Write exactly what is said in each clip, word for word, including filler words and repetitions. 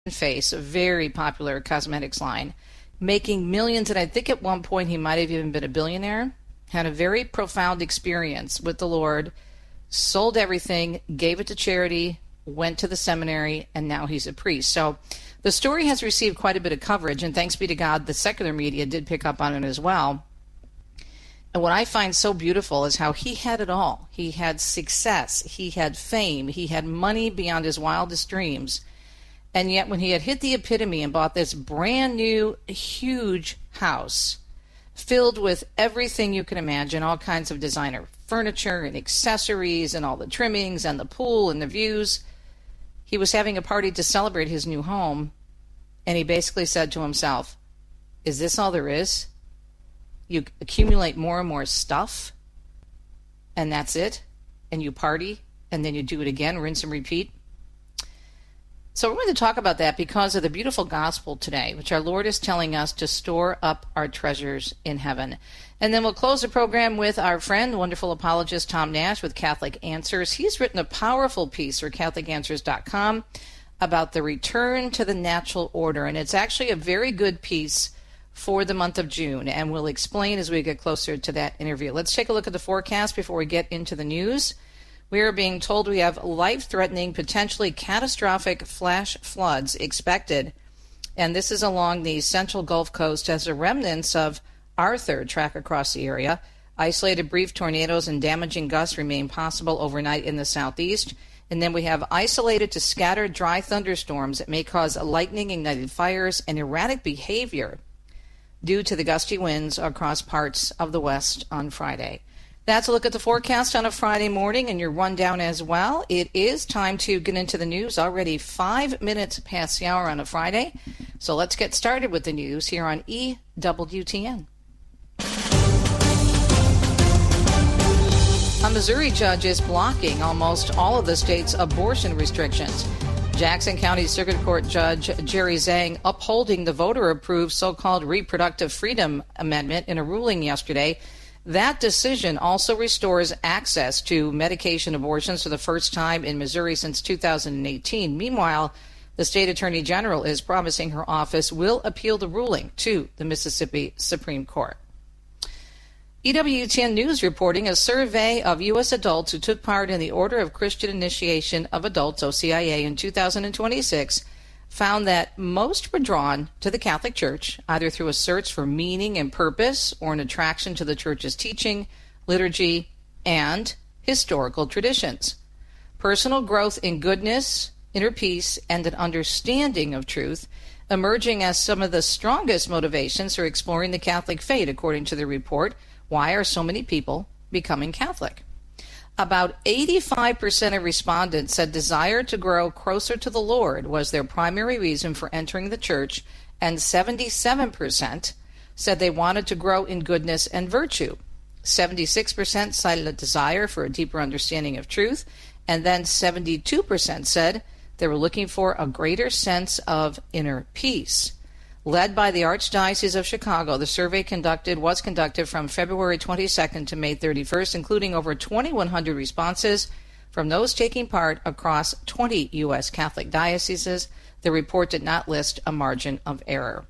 Face, a very popular cosmetics line, making millions, and I think at one point he might have even been a billionaire, had a very profound experience with the Lord, sold everything, gave it to charity, went to the seminary, and now he's a priest. So the story has received quite a bit of coverage, and thanks be to God, the secular media did pick up on it as well. And what I find so beautiful is how he had it all. He had success, he had fame, he had money beyond his wildest dreams. And yet when he had hit the epitome and bought this brand new, huge house filled with everything you can imagine, all kinds of designer furniture and accessories and all the trimmings and the pool and the views, he was having a party to celebrate his new home, and he basically said to himself, is this all there is? You accumulate more and more stuff, and that's it? And you party, and then you do it again, rinse and repeat? So we're going to talk about that because of the beautiful gospel today, which our Lord is telling us to store up our treasures in heaven. And then we'll close the program with our friend, wonderful apologist Tom Nash with Catholic Answers. He's written a powerful piece for Catholic Answers dot com about the return to the natural order. And it's actually a very good piece for the month of June, and we'll explain as we get closer to that interview. Let's take a look at the forecast before we get into the news. We are being told we have life-threatening, potentially catastrophic flash floods expected, and this is along the central Gulf Coast as the remnants of Arthur track across the area. Isolated brief tornadoes and damaging gusts remain possible overnight in the southeast, and then we have isolated to scattered dry thunderstorms that may cause lightning-ignited fires and erratic behavior due to the gusty winds across parts of the west on Friday. That's a look at the forecast on a Friday morning and your rundown as well. It is time to get into the news. Already five minutes past the hour on a Friday. So let's get started with the news here on E W T N. A Missouri judge is blocking almost all of the state's abortion restrictions. Jackson County Circuit Court Judge Jerry Zhang upholding the voter-approved so-called Reproductive Freedom Amendment in a ruling yesterday. That decision also restores access to medication abortions for the first time in Missouri since two thousand eighteen. Meanwhile, the state attorney general is promising her office will appeal the ruling to the Mississippi Supreme Court. E W T N News reporting a survey of U S adults who took part in the Order of Christian Initiation of Adults, O C I A, in two thousand twenty-six found that most were drawn to the Catholic Church, either through a search for meaning and purpose or an attraction to the Church's teaching, liturgy, and historical traditions. Personal growth in goodness, inner peace, and an understanding of truth emerging as some of the strongest motivations for exploring the Catholic faith, according to the report. Why are so many people becoming Catholic? About eighty-five percent of respondents said desire to grow closer to the Lord was their primary reason for entering the church, and seventy-seven percent said they wanted to grow in goodness and virtue. seventy-six percent cited a desire for a deeper understanding of truth, and then seventy-two percent said they were looking for a greater sense of inner peace. Led by the Archdiocese of Chicago, the survey conducted was conducted from February twenty-second to May thirty-first, including over twenty-one hundred responses from those taking part across twenty U S Catholic dioceses. The report did not list a margin of error.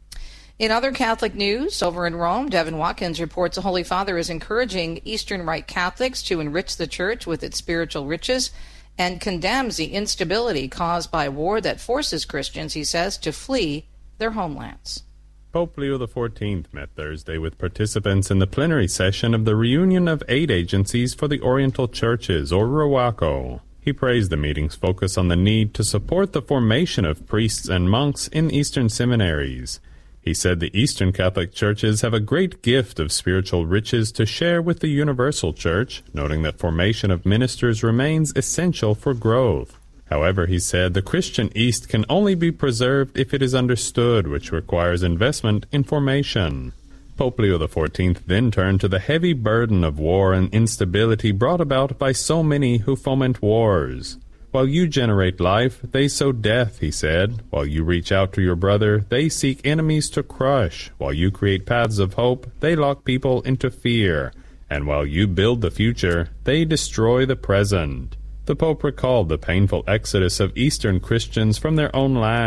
In other Catholic news, over in Rome, Devin Watkins reports the Holy Father is encouraging Eastern Rite Catholics to enrich the Church with its spiritual riches and condemns the instability caused by war that forces Christians, he says, to flee their homelands. Pope Leo the fourteenth met Thursday with participants in the plenary session of the Reunion of Aid Agencies for the Oriental Churches, or ROACO. He praised the meeting's focus on the need to support the formation of priests and monks in Eastern seminaries. He said the Eastern Catholic churches have a great gift of spiritual riches to share with the Universal Church, noting that formation of ministers remains essential for growth. However, he said, the Christian East can only be preserved if it is understood, which requires investment in formation. Pope Leo the fourteenth then turned to the heavy burden of war and instability brought about by so many who foment wars. While you generate life, they sow death, he said. While you reach out to your brother, they seek enemies to crush. While you create paths of hope, they lock people into fear. And while you build the future, they destroy the present. The Pope recalled the painful exodus of Eastern Christians from their own lands,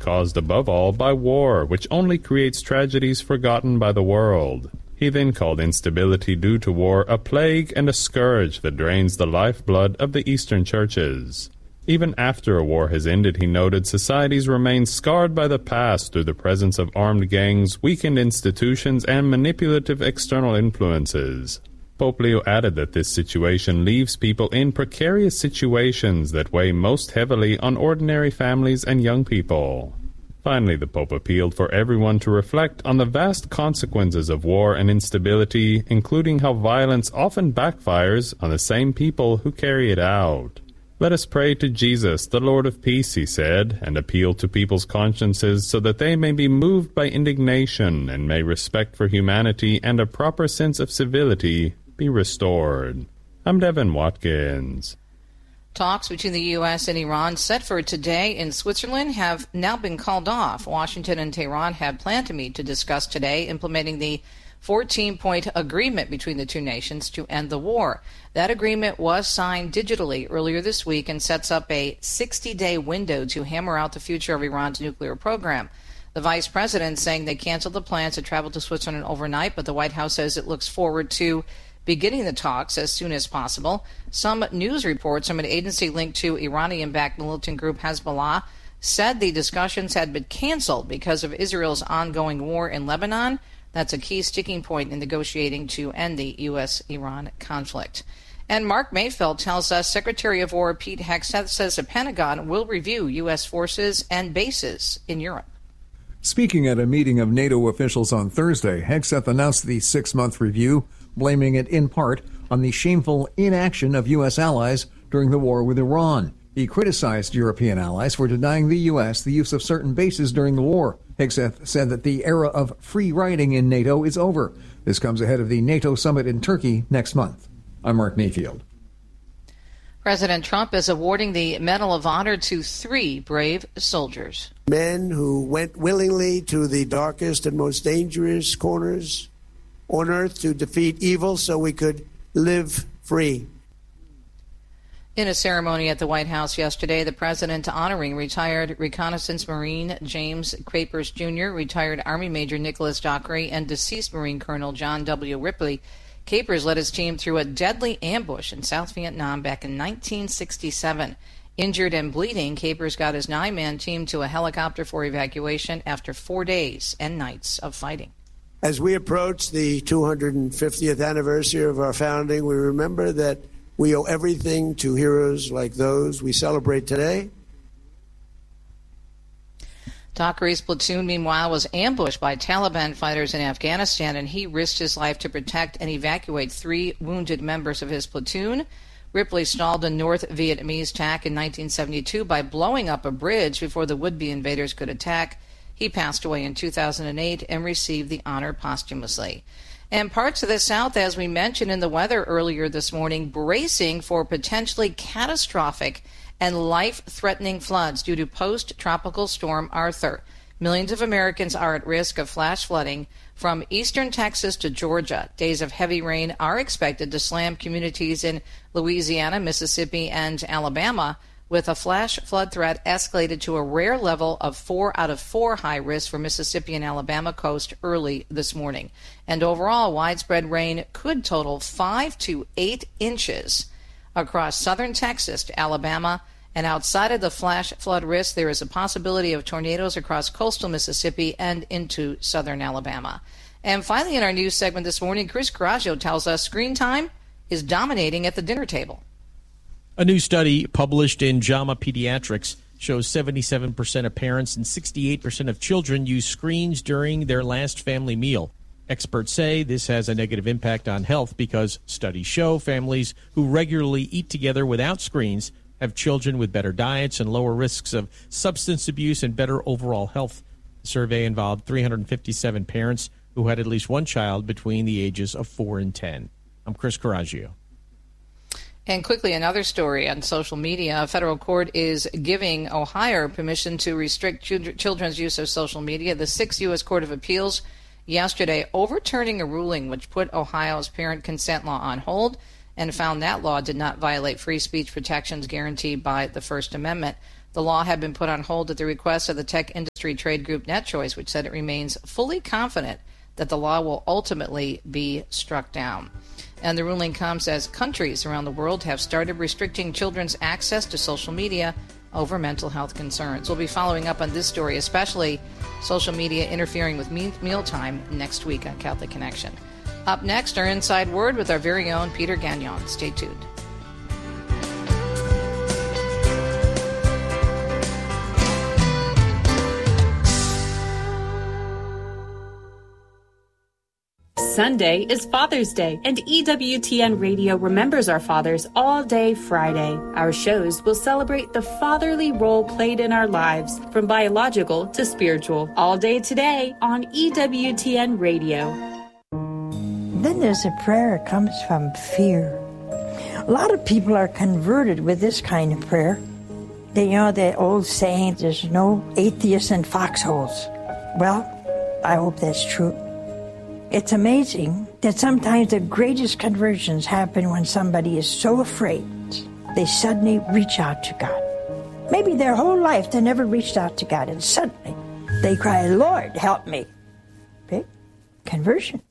caused above all by war, which only creates tragedies forgotten by the world. He then called instability due to war a plague and a scourge that drains the lifeblood of the Eastern churches. Even after a war has ended, he noted, societies remain scarred by the past through the presence of armed gangs, weakened institutions, and manipulative external influences. Pope Leo added that this situation leaves people in precarious situations that weigh most heavily on ordinary families and young people. Finally, the Pope appealed for everyone to reflect on the vast consequences of war and instability, including how violence often backfires on the same people who carry it out. Let us pray to Jesus, the Lord of peace, he said, and appeal to people's consciences so that they may be moved by indignation and may respect for humanity and a proper sense of civility be restored. I'm Devin Watkins. Talks between the U S and Iran set for today in Switzerland have now been called off. Washington and Tehran had planned to meet to discuss today implementing the fourteen-point agreement between the two nations to end the war. That agreement was signed digitally earlier this week and sets up a sixty-day window to hammer out the future of Iran's nuclear program. The vice president saying they canceled the plans to travel to Switzerland overnight, but the White House says it looks forward to beginning the talks as soon as possible. Some news reports from an agency linked to Iranian-backed militant group Hezbollah said the discussions had been canceled because of Israel's ongoing war in Lebanon. That's a key sticking point in negotiating to end the U S Iran conflict. And Mark Mayfeld tells us Secretary of War Pete Hegseth says the Pentagon will review U S forces and bases in Europe. Speaking at a meeting of NATO officials on Thursday, Hegseth announced the six-month review, blaming it in part on the shameful inaction of U S allies during the war with Iran. He criticized European allies for denying the U S the use of certain bases during the war. Hegseth said that the era of free riding in NATO is over. This comes ahead of the NATO summit in Turkey next month. I'm Mark Mayfield. President Trump is awarding the Medal of Honor to three brave soldiers. Men who went willingly to the darkest and most dangerous corners on earth to defeat evil so we could live free. In a ceremony at the White House yesterday, the president honoring retired reconnaissance Marine James Crapers Junior, retired Army Major Nicholas Dockery, and deceased Marine Colonel John W. Ripley. Capers led his team through a deadly ambush in South Vietnam back in nineteen sixty-seven. Injured and bleeding, Capers got his nine-man team to a helicopter for evacuation after four days and nights of fighting. As we approach the two hundred fiftieth anniversary of our founding, we remember that we owe everything to heroes like those we celebrate today. Dockery's platoon, meanwhile, was ambushed by Taliban fighters in Afghanistan, and he risked his life to protect and evacuate three wounded members of his platoon. Ripley stalled a North Vietnamese attack in nineteen seventy-two by blowing up a bridge before the would-be invaders could attack. He passed away in two thousand eight and received the honor posthumously. And parts of the South, as we mentioned in the weather earlier this morning, bracing for potentially catastrophic and life-threatening floods due to post-tropical storm Arthur. Millions of Americans are at risk of flash flooding from eastern Texas to Georgia. Days of heavy rain are expected to slam communities in Louisiana, Mississippi, and Alabama, with a flash flood threat escalated to a rare level of four out of four high risk for Mississippi and Alabama coast early this morning. And overall, widespread rain could total five to eight inches across southern Texas to Alabama. And outside of the flash flood risk, there is a possibility of tornadoes across coastal Mississippi and into southern Alabama. And finally, in our news segment this morning, Chris Coraggio tells us screen time is dominating at the dinner table. A new study published in JAMA Pediatrics shows seventy-seven percent of parents and sixty-eight percent of children use screens during their last family meal. Experts say this has a negative impact on health because studies show families who regularly eat together without screens have children with better diets and lower risks of substance abuse and better overall health. The survey involved three hundred fifty-seven parents who had at least one child between the ages of four and ten. I'm Chris Coraggio. And quickly, another story on social media. A federal court is giving Ohio permission to restrict children's use of social media. The Sixth U S Court of Appeals yesterday overturning a ruling which put Ohio's parent consent law on hold and found that law did not violate free speech protections guaranteed by the First Amendment. The law had been put on hold at the request of the tech industry trade group NetChoice, which said it remains fully confident that the law will ultimately be struck down. And the ruling comes as countries around the world have started restricting children's access to social media over mental health concerns. We'll be following up on this story, especially social media interfering with me- mealtime next week on Catholic Connection. Up next, our Inside Word with our very own Peter Gagnon. Stay tuned. Sunday is Father's Day, and E W T N Radio remembers our fathers all day Friday. Our shows will celebrate the fatherly role played in our lives, from biological to spiritual, all day today on E W T N Radio. Then there's a prayer that comes from fear. A lot of people are converted with this kind of prayer. They you know the old saying, there's no atheists in foxholes. Well, I hope that's true. It's amazing that sometimes the greatest conversions happen when somebody is so afraid they suddenly reach out to God. Maybe their whole life they never reached out to God, and suddenly they cry, Lord, help me. Okay? Conversion.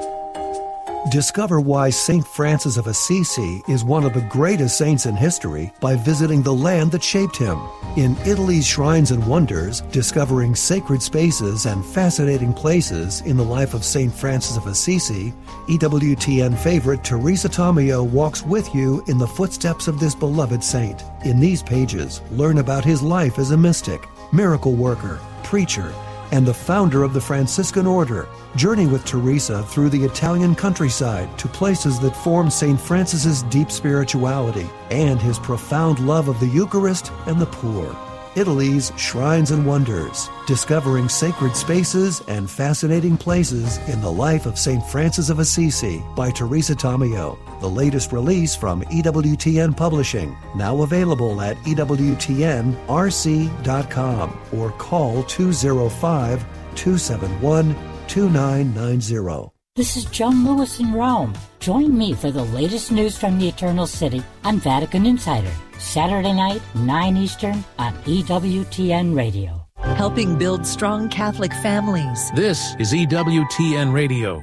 Discover why Saint Francis of Assisi is one of the greatest saints in history by visiting the land that shaped him. In Italy's Shrines and Wonders, discovering sacred spaces and fascinating places in the life of Saint Francis of Assisi, E W T N favorite Teresa Tomeo walks with you in the footsteps of this beloved saint. In these pages, learn about his life as a mystic, miracle worker, preacher, and the founder of the Franciscan Order. Journey with Teresa through the Italian countryside to places that form Saint Francis's deep spirituality and his profound love of the Eucharist and the poor. Italy's Shrines and Wonders, discovering sacred spaces and fascinating places in the life of Saint Francis of Assisi by Teresa Tomeo. The latest release from E W T N Publishing, now available at E W T N R C dot com or call two oh five, two seven one, two nine nine zero. This is Joan Lewis in Rome. Join me for the latest news from the Eternal City on Vatican Insider, Saturday night, nine Eastern, on E W T N Radio. Helping build strong Catholic families. This is E W T N Radio.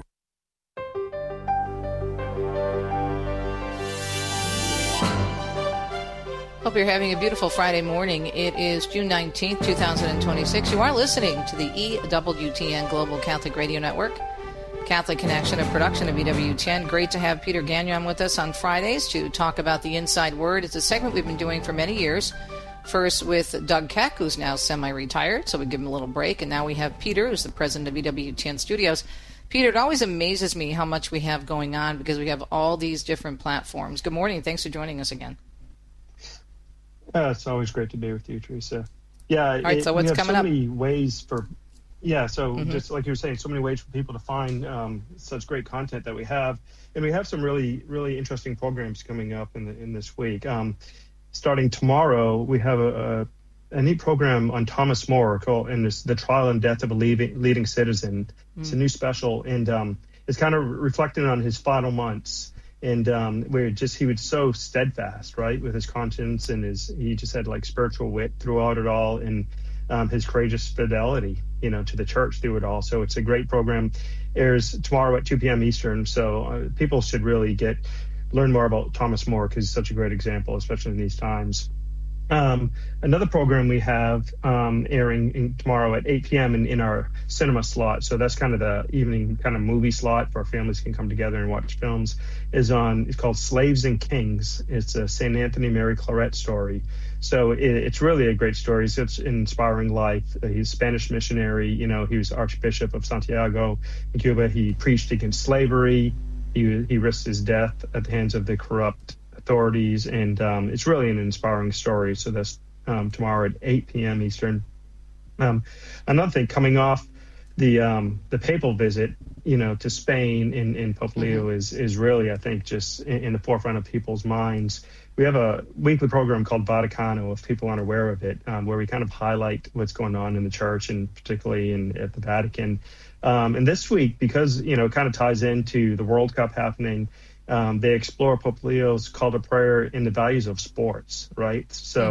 Hope you're having a beautiful Friday morning. It is June nineteenth, twenty twenty-six. You are listening to the E W T N Global Catholic Radio Network, Catholic Connection, a production of E W T N. Great to have Peter Gagnon with us on Fridays to talk about the Inside Word. It's a segment we've been doing for many years. First with Doug Keck, who's now semi-retired, so we give him a little break. And now we have Peter, who's the president of E W T N Studios. Peter, it always amazes me how much we have going on because we have all these different platforms. Good morning. Thanks for joining us again. Uh, it's always great to be with you, Teresa. Yeah, all right, it, so what's we have coming so up? many ways for, yeah, so Mm-hmm. just like you were saying, so many ways for people to find um, such great content that we have. And we have some really, really interesting programs coming up in the, in this week. Um, starting tomorrow, we have a, a, a neat program on Thomas More called and this, The Trial and Death of a Leading, leading Citizen. Mm-hmm. It's a new special, and um, it's kind of reflecting on his final months. And um, where just he was so steadfast, right, with his conscience, and his he just had like spiritual wit throughout it all, and um, his courageous fidelity, you know, to the church through it all. So it's a great program. Airs tomorrow at two p.m. Eastern. So uh, people should really get learn more about Thomas More because he's such a great example, especially in these times. Um, another program we have um, airing in, tomorrow at eight p.m. In, in our cinema slot, so that's kind of the evening kind of movie slot where families can come together and watch films, is on, it's called Slaves and Kings. It's a Saint Anthony Mary Claret story. So it, it's really a great story. It's, it's an inspiring life. He's a Spanish missionary. You know, he was Archbishop of Santiago in Cuba. He preached against slavery. He, he risked his death at the hands of the corrupt authorities, and um, it's really an inspiring story. So that's um, tomorrow at eight p.m. Eastern. Um, another thing, coming off the um, the papal visit, you know, to Spain in, in Pope Leo mm-hmm. is is really, I think, just in, in the forefront of people's minds. We have a weekly program called Vaticano, if people aren't aware of it, um, where we kind of highlight what's going on in the church, and particularly in at the Vatican. Um, and this week, because, you know, it kind of ties into the World Cup happening, Um, they explore Pope Leo's call to prayer in the values of sports, right? So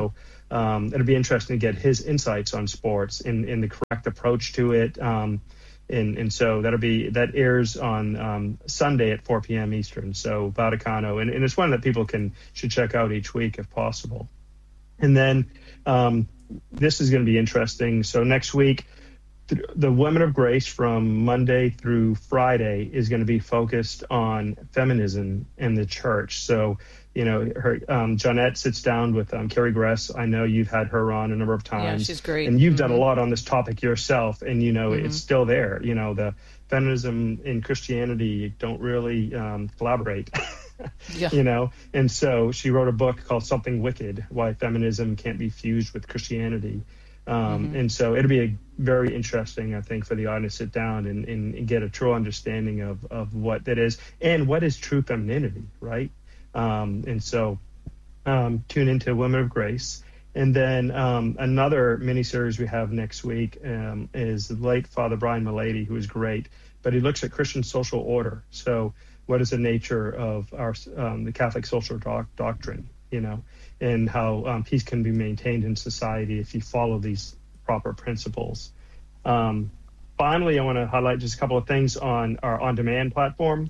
um, it'll be interesting to get his insights on sports and, and the correct approach to it. Um, and, and so that'll be that airs on um, Sunday at four p.m. Eastern. So Vaticano, and, and it's one that people can should check out each week if possible. And then um, this is going to be interesting. So next week, the Women of Grace from Monday through Friday is going to be focused on feminism in the church. So, you know, her um, Jeanette sits down with um, Carrie Gress. I know you've had her on a number of times. Yeah, she's great. And you've mm-hmm. done a lot on this topic yourself. And, you know, mm-hmm. it's still there. You know, the feminism and Christianity don't really um, collaborate. Yeah. You know, and so she wrote a book called Something Wicked, Why Feminism Can't Be Fused with Christianity. Um, mm-hmm. And so it'll be a very interesting, I think, for the audience to sit down and, and, and get a true understanding of, of what that is and what is true femininity, right? Um, and so um, tune into Women of Grace. And then um, another miniseries we have next week um, is the late Father Brian Mullady, who is great, but he looks at Christian social order. So what is the nature of our um, the Catholic social doc- doctrine, you know, and how um, peace can be maintained in society if you follow these proper principles. Um, finally, I want to highlight just a couple of things on our on-demand platform.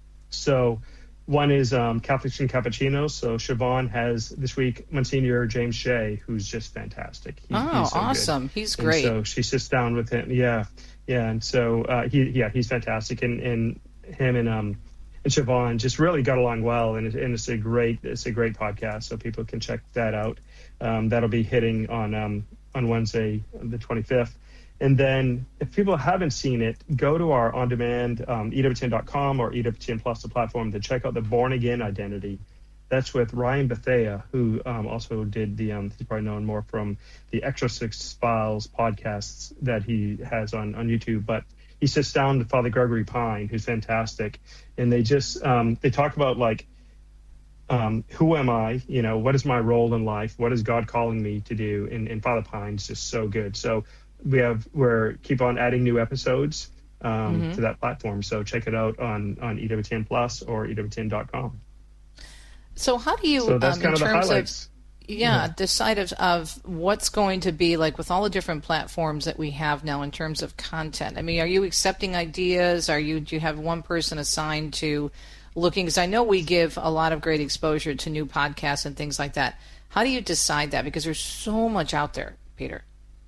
So one is um, Catholics and Cappuccinos. So Siobhan has this week Monsignor James Shea, who's just fantastic. He, oh, he's so awesome. Good. He's great. And so she sits down with him. Yeah. Yeah. And so, uh, he, yeah, he's fantastic. And, and him and, um, and Siobhan just really got along well, and, it, and it's a great it's a great podcast, so people can check that out. Um, that'll be hitting on um, on Wednesday, the twenty-fifth. And then if people haven't seen it, go to our on-demand um, E W T N dot com or E W T N Plus, the platform, to check out the Born Again Identity. That's with Ryan Bethea, who um, also did the um, he's probably known more from the Exorcist Files podcasts that he has on on YouTube, but he sits down with Father Gregory Pine, who's fantastic, and they just um, they talk about like um, who am I? You know, what is my role in life? What is God calling me to do? And, and Father Pine's just so good. So we have we're keep on adding new episodes um, mm-hmm. to that platform. So check it out on on E W T N Plus or E W T N dot com. So how do you so that's um, kind in of the terms highlights. of Yeah, decide of, of what's going to be like with all the different platforms that we have now in terms of content. I mean, are you accepting ideas? Are you do you have one person assigned to looking? Because I know we give a lot of great exposure to new podcasts and things like that. How do you decide that? Because there's so much out there, Peter.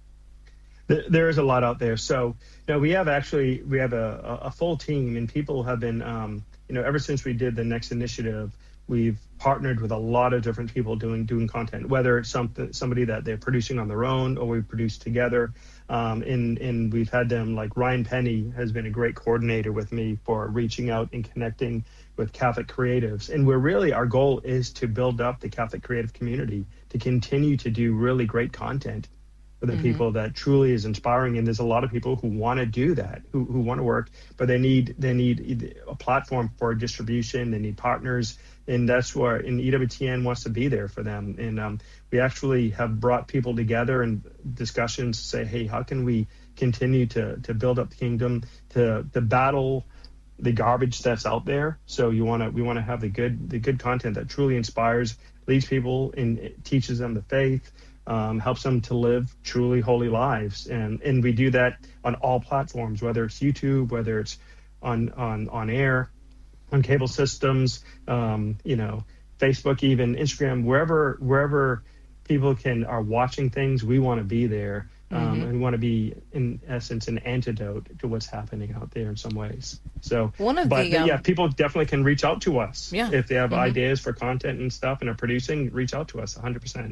There is a lot out there. So, you know, we have actually we have a, a full team, and people have been, um, you know, ever since we did the Next Initiative, we've partnered with a lot of different people doing doing content, whether it's something somebody that they're producing on their own or we produce together. Um, and, and we've had them, like Ryan Penny has been a great coordinator with me for reaching out and connecting with Catholic creatives. And we're really, our goal is to build up the Catholic creative community to continue to do really great content for the mm-hmm. people that truly is inspiring. And there's a lot of people who want to do that, who, who want to work, but they need they need a platform for distribution. They need partners. And that's where and E W T N wants to be there for them. And um, we actually have brought people together in discussions to say, hey, how can we continue to to build up the kingdom, to to battle the garbage that's out there? So you want to we want to have the good the good content that truly inspires, leads people, and teaches them the faith, um, helps them to live truly holy lives. And and we do that on all platforms, whether it's YouTube, whether it's on on on air, on cable systems, um, you know, Facebook, even Instagram, wherever wherever people can are watching things, we want to be there. Um, mm-hmm. And we want to be, in essence, an antidote to what's happening out there in some ways. So, One of but the, um, yeah, people definitely can reach out to us. Yeah. If they have mm-hmm. ideas for content and stuff and are producing, reach out to us one hundred percent.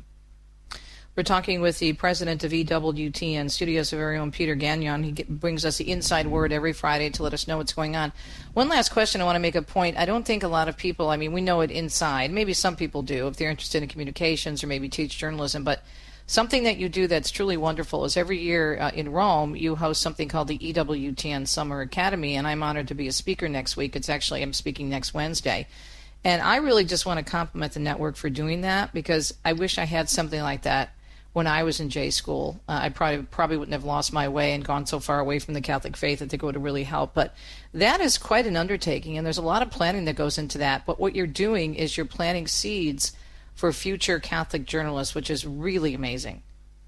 We're talking with the president of E W T N Studios, our very own Peter Gagnon. He get, brings us the inside word every Friday to let us know what's going on. One last question. I want to make a point. I don't think a lot of people, I mean, we know it inside. Maybe some people do if they're interested in communications or maybe teach journalism. But something that you do that's truly wonderful is every year uh, in Rome, you host something called the E W T N Summer Academy. And I'm honored to be a speaker next week. It's actually, I'm speaking next Wednesday. And I really just want to compliment the network for doing that, because I wish I had something like that when I was in J school. Uh, I probably probably wouldn't have lost my way and gone so far away from the Catholic faith. I think it would have really helped. But that is quite an undertaking, and there's a lot of planning that goes into that. But what you're doing is you're planting seeds for future Catholic journalists, which is really amazing.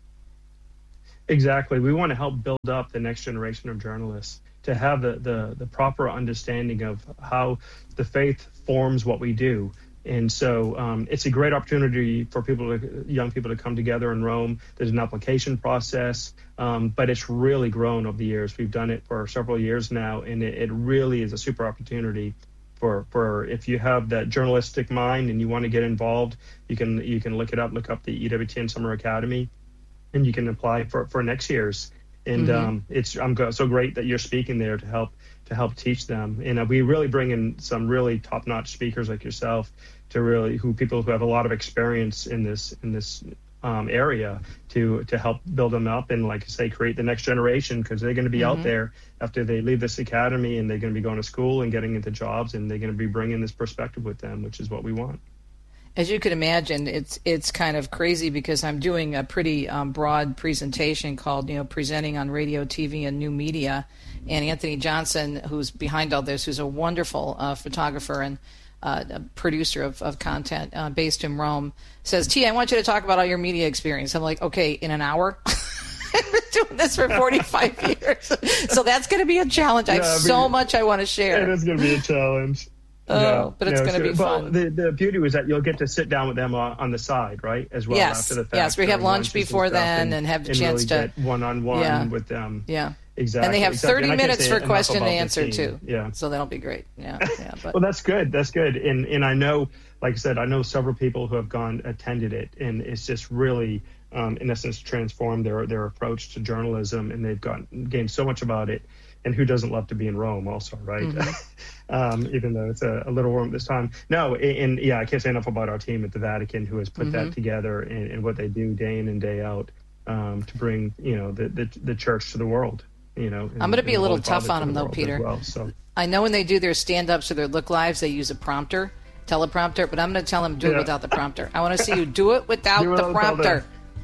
Exactly. We want to help build up the next generation of journalists to have the, the, the proper understanding of how the faith forms what we do. And so um, it's a great opportunity for people, to, young people, to come together in Rome. There's an application process, um, but it's really grown over the years. We've done it for several years now, and it, it really is a super opportunity for, for if you have that journalistic mind and you want to get involved, you can you can look it up, look up the E W T N Summer Academy, and you can apply for, for next year's. And mm-hmm. um, it's I'm go- so great that you're speaking there to help to help teach them. And uh, we really bring in some really top-notch speakers like yourself to really who people who have a lot of experience in this in this um, area to to help build them up and, like I say, create the next generation, because they're going to be mm-hmm. out there after they leave this academy, and they're going to be going to school and getting into jobs, and they're going to be bringing this perspective with them, which is what we want. As you can imagine, it's it's kind of crazy because I'm doing a pretty um, broad presentation called, you know, Presenting on Radio, T V, and New Media. And Anthony Johnson, who's behind all this, who's a wonderful uh, photographer and uh, a producer of, of content uh, based in Rome, says, T, I want you to talk about all your media experience. I'm like, okay, in an hour? I've been doing this for forty-five years. So that's going to be a challenge. I have yeah, so much I want to share. It is going to be a challenge. Oh, yeah, but it's yeah, going to be well, fun. The, the beauty was that you'll get to sit down with them on, on the side, right, as well yes. after the fact. Yes, we have lunch before and then and, and have a and chance really to get one-on-one yeah. with them. Yeah, exactly. And they have exactly. thirty and minutes for question and and answer too. Yeah, so that'll be great. Yeah, yeah. But. Well, that's good. That's good. And and I know, like I said, I know several people who have gone attended it, and it's just really, um, in essence, transformed their their approach to journalism, and they've gotten gained so much about it. And who doesn't love to be in Rome also, right? Mm-hmm. um, even though it's a, a little warm this time. No, and, and yeah, I can't say enough about our team at the Vatican who has put mm-hmm. that together and, and what they do day in and day out um, to bring, you know, the, the the church to the world. You know, and, I'm going to be a little tough on them though, Peter. Well, so. I know when they do their stand-ups or their look lives, they use a prompter, teleprompter, but I'm going to tell them do yeah. it without the prompter. I want to see you do it without do it the prompter.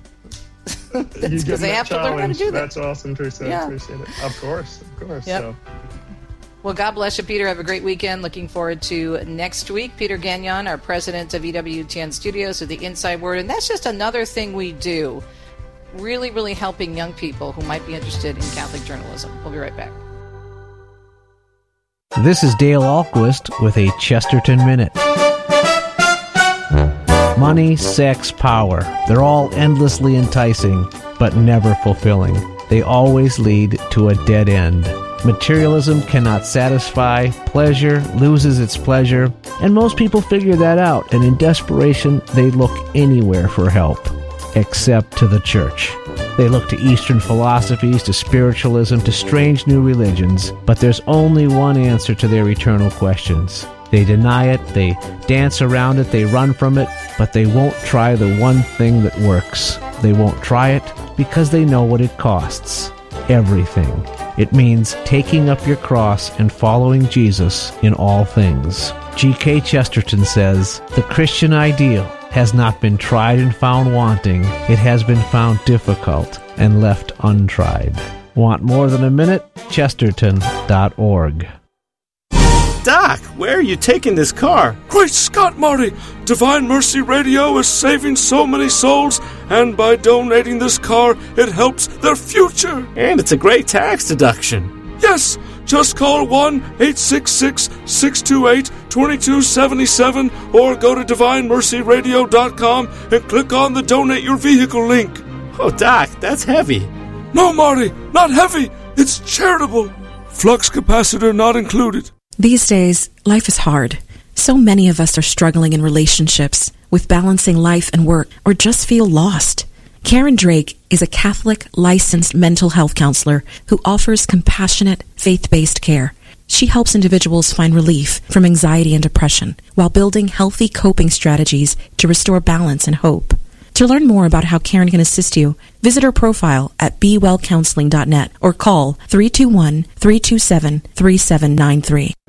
Because they have challenge. to learn how to do that. That's awesome, Teresa. Yeah. I appreciate it. Of course, of course. Yep. So. Well, God bless you, Peter. Have a great weekend. Looking forward to next week. Peter Gagnon, our president of E W T N Studios, with the Inside Word. And that's just another thing we do, really, really helping young people who might be interested in Catholic journalism. We'll be right back. This is Dale Ahlquist with a Chesterton Minute. Money, sex, power. They're all endlessly enticing, but never fulfilling. They always lead to a dead end. Materialism cannot satisfy, pleasure loses its pleasure, and most people figure that out, and in desperation, they look anywhere for help, except to the church. They look to Eastern philosophies, to spiritualism, to strange new religions, but there's only one answer to their eternal questions. They deny it, they dance around it, they run from it, but they won't try the one thing that works. They won't try it because they know what it costs. Everything. It means taking up your cross and following Jesus in all things. G K Chesterton says, "The Christian ideal has not been tried and found wanting. It has been found difficult and left untried." Want more than a minute? Chesterton dot org. Doc, where are you taking this car? Great Scott, Marty! Divine Mercy Radio is saving so many souls, and by donating this car, it helps their future. And it's a great tax deduction. Yes! Just call one eight six six, six two eight, two two seven seven or go to divine mercy radio dot com and click on the Donate Your Vehicle link. Oh, Doc, that's heavy. No, Marty, not heavy. It's charitable. Flux capacitor not included. These days, life is hard. So many of us are struggling in relationships, with balancing life and work, or just feel lost. Karen Drake is a Catholic licensed mental health counselor who offers compassionate, faith-based care. She helps individuals find relief from anxiety and depression while building healthy coping strategies to restore balance and hope. To learn more about how Karen can assist you, visit her profile at be well counseling dot net or call three two one, three two seven, three seven nine three.